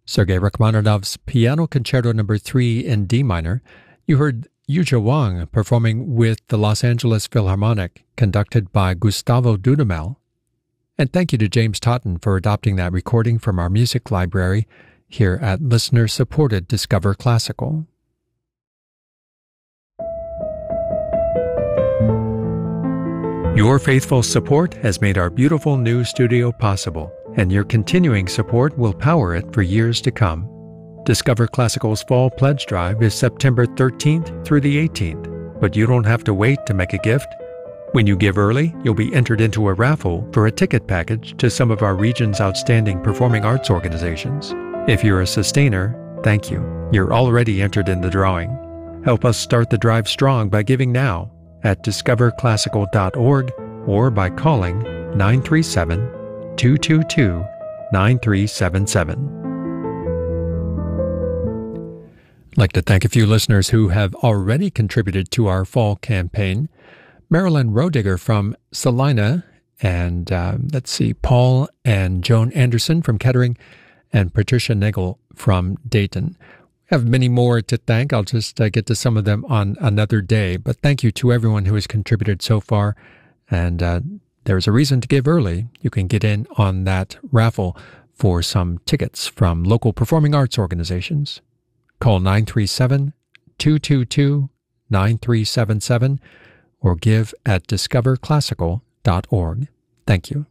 Sergei Rachmaninoff's Piano Concerto No. 3 in D minor. You heard Yuzha Wang performing with the Los Angeles Philharmonic, conducted by Gustavo Dudamel. And thank you to James Totten for adopting that recording from our music library here at listener-supported Discover Classical. Your faithful support has made our beautiful new studio possible, and your continuing support will power it for years to come. Discover Classical's Fall Pledge Drive is September 13th through the 18th, but you don't have to wait to make a gift. When you give early, you'll be entered into a raffle for a ticket package to some of our region's outstanding performing arts organizations. If you're a sustainer, thank you. You're already entered in the drawing. Help us start the drive strong by giving now at discoverclassical.org or by calling 937-222-9377. I'd like to thank a few listeners who have already contributed to our fall campaign. Marilyn Roediger from Salina, and Paul and Joan Anderson from Kettering, and Patricia Nagel from Dayton. I have many more to thank. I'll just get to some of them on another day. But thank you to everyone who has contributed so far. And there's a reason to give early. You can get in on that raffle for some tickets from local performing arts organizations. Call 937-222-9377 or give at discoverclassical.org. Thank you.